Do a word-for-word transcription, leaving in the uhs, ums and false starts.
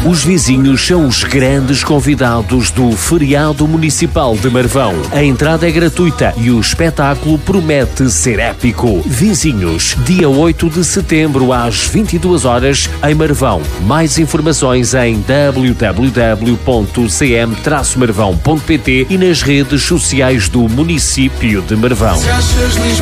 Os vizinhos são os grandes convidados do Feriado Municipal de Marvão. A entrada é gratuita e o espetáculo promete ser épico. Vizinhos, dia oito de setembro às vinte e duas horas em Marvão. Mais informações em w w w ponto c m traço marvão ponto p t e nas redes sociais do município de Marvão.